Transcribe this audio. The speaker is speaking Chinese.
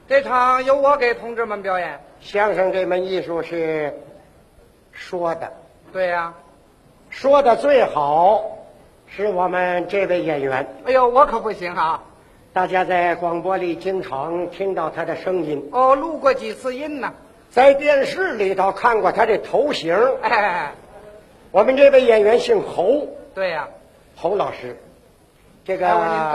这场由我给同志们表演。 相声这门艺术是说的， 对呀、 说的最好是我们这位演员。 哎呦，我可不行啊！ 大家在广播里经常听到他的声音， 哦，录过几次音呢。 在电视里头看过他的头型。 哎， 我们这位演员姓侯， 对呀、 侯老师，这个。 哎我您